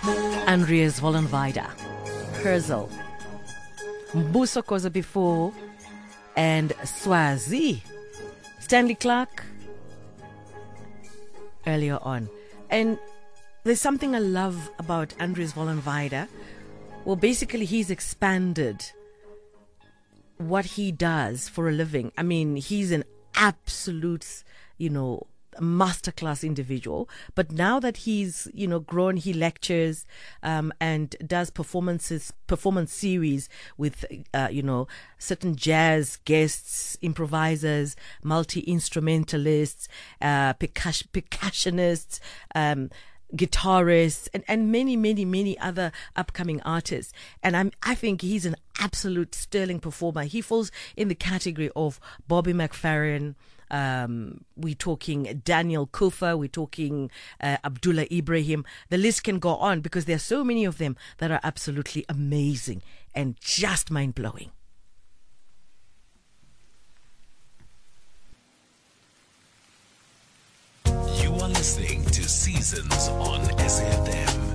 Andries Vollenweider, Herzl, Mbuso Khoza before, and Swazi, Stanley Clark earlier on. And there's something I love about Andries Vollenweider. Well, basically, he's expanded what he does for a living. I mean, he's an absolute, masterclass individual. But now that he's, grown, he lectures and does performance series with, certain jazz guests, improvisers, multi-instrumentalists, percussionists, guitarists, and many, many, many other upcoming artists. And I think he's an absolute sterling performer. He falls in the category of Bobby McFerrin. We're talking Daniel Kufa. We're talking Abdullah Ibrahim. The list can go on because there are so many of them that are absolutely amazing and just mind-blowing. You are listening to Seasons on SAFM.